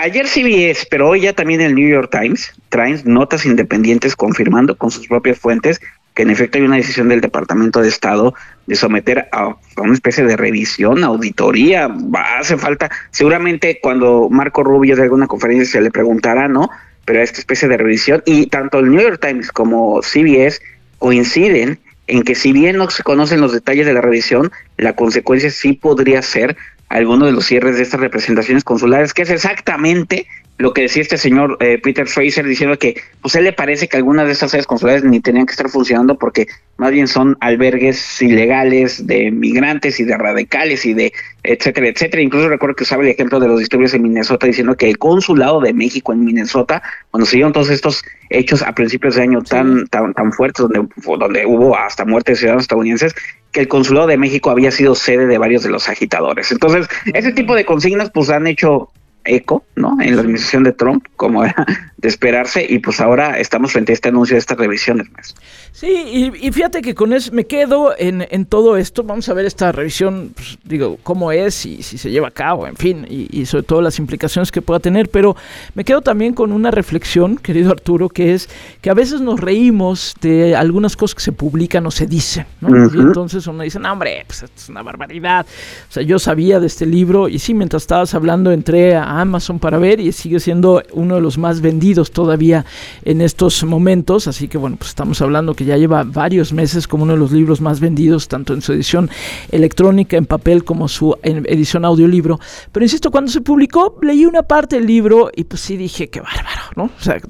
Ayer CBS, pero hoy ya también el New York Times, traen notas independientes confirmando con sus propias fuentes que en efecto hay una decisión del Departamento de Estado de someter a una especie de revisión, auditoría. Hace falta, seguramente cuando Marco Rubio de alguna conferencia se le preguntará, ¿no? Pero esta especie de revisión, y tanto el New York Times como CBS coinciden en que si bien no se conocen los detalles de la revisión, la consecuencia sí podría ser alguno de los cierres de estas representaciones consulares, que es exactamente lo que decía este señor Peter Fraser, diciendo que pues él le parece que algunas de estas sedes consulares ni tenían que estar funcionando porque más bien son albergues ilegales de migrantes y de radicales y de etcétera, etcétera. Incluso recuerdo que usaba el ejemplo de los disturbios en Minnesota, diciendo que el consulado de México en Minnesota, cuando se dieron todos estos hechos a principios de año tan fuertes, donde hubo hasta muertes de ciudadanos estadounidenses, que el consulado de México había sido sede de varios de los agitadores. Entonces, ese tipo de consignas pues han hecho eco, ¿no? En la administración de Trump, como era de esperarse, y pues ahora estamos frente a este anuncio de estas revisiones más. Sí, y fíjate que con eso me quedo en todo esto. Vamos a ver esta revisión, pues, digo, cómo es y si se lleva a cabo, en fin, y sobre todo las implicaciones que pueda tener, pero me quedo también con una reflexión, querido Arturo, que es que a veces nos reímos de algunas cosas que se publican o se dicen, ¿no? Uh-huh. Y entonces uno dice, no, hombre, pues esto es una barbaridad. O sea, yo sabía de este libro, y sí, mientras estabas hablando entré a Amazon para ver, y sigue siendo uno de los más vendidos todavía en estos momentos, así que bueno, pues estamos hablando que ya lleva varios meses como uno de los libros más vendidos, tanto en su edición electrónica, en papel, como su edición audiolibro. Pero insisto, cuando se publicó, leí una parte del libro y pues sí dije, qué bárbaro, ¿no?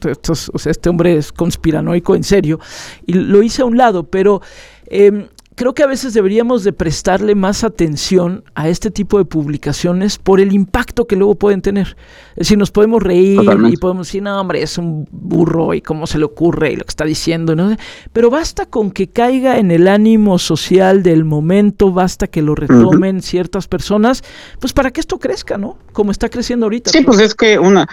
O sea, este hombre es conspiranoico en serio, y lo hice a un lado, pero creo que a veces deberíamos de prestarle más atención a este tipo de publicaciones por el impacto que luego pueden tener. Es decir, nos podemos reír. Totalmente. Y podemos decir, no, hombre, es un burro y cómo se le ocurre y lo que está diciendo, ¿no? Pero basta con que caiga en el ánimo social del momento, basta que lo retomen ciertas personas, pues para que esto crezca, ¿no? Como está creciendo ahorita. Sí, pues es que una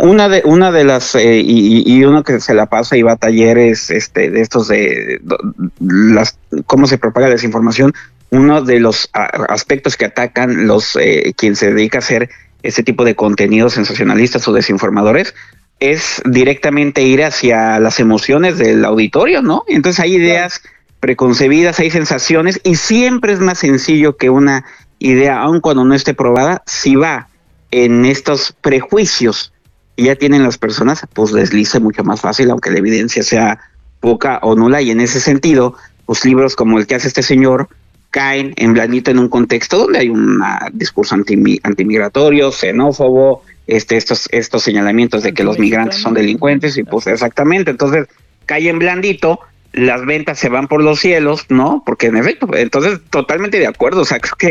de las y uno que se la pasa y va a talleres de estos de las cómo se propaga la desinformación. Uno de los aspectos que atacan los quien se dedica a hacer este tipo de contenidos sensacionalistas o desinformadores es directamente ir hacia las emociones del auditorio, ¿no? Entonces hay ideas preconcebidas, hay sensaciones, y siempre es más sencillo que una idea, aun cuando no esté probada, si va en estos prejuicios que ya tienen las personas, pues deslice mucho más fácil, aunque la evidencia sea poca o nula, y en ese sentido, pues libros como el que hace este señor caen en blandito en un contexto donde hay un discurso antimigratorio, xenófobo, estos señalamientos de que los migrantes son delincuentes, y pues exactamente, entonces cae en blandito, las ventas se van por los cielos, ¿no? Porque en efecto, entonces totalmente de acuerdo, o sea, creo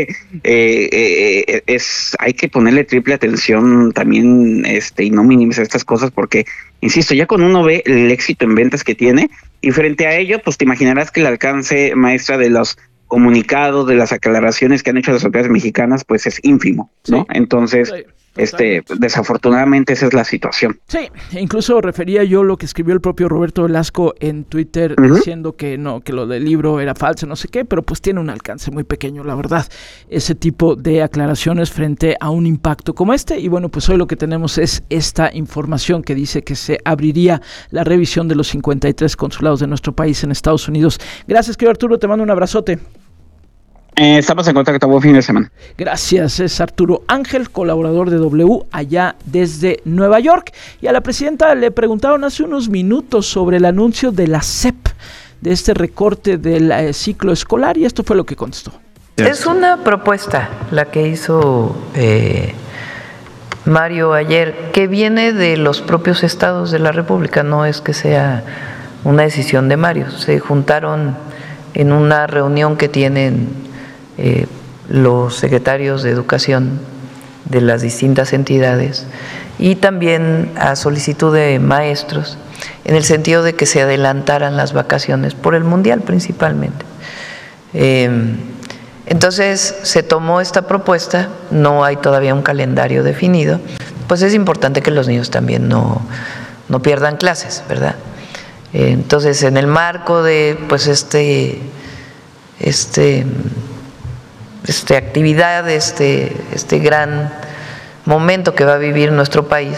que hay que ponerle triple atención también, y no minimizar estas cosas, porque, insisto, ya cuando uno ve el éxito en ventas que tiene, y frente a ello, pues te imaginarás que el alcance, maestra, de los comunicados, de las aclaraciones que han hecho las autoridades mexicanas, pues es ínfimo, ¿no? Sí. Entonces, desafortunadamente esa es la situación. Sí, incluso refería yo lo que escribió el propio Roberto Velasco en Twitter, diciendo que no, que lo del libro era falso, no sé qué, pero pues tiene un alcance muy pequeño, la verdad, ese tipo de aclaraciones frente a un impacto como este. Y bueno, pues hoy lo que tenemos es esta información que dice que se abriría la revisión de los 53 consulados de nuestro país en Estados Unidos. Gracias, querido Arturo, te mando un abrazote. Estamos en contacto, buen fin de semana. Gracias, es Arturo Ángel, colaborador de W allá desde Nueva York. Y a la presidenta le preguntaron hace unos minutos sobre el anuncio de la SEP, de este recorte del ciclo escolar, y esto fue lo que contestó. Es una propuesta la que hizo Mario ayer, que viene de los propios estados de la República, no es que sea una decisión de Mario. Se juntaron en una reunión que tienen los secretarios de educación de las distintas entidades, y también a solicitud de maestros, en el sentido de que se adelantaran las vacaciones por el Mundial principalmente. Entonces se tomó esta propuesta, no hay todavía un calendario definido, pues es importante que los niños también no pierdan clases, ¿verdad? Entonces, en el marco de pues actividad, este gran momento que va a vivir nuestro país,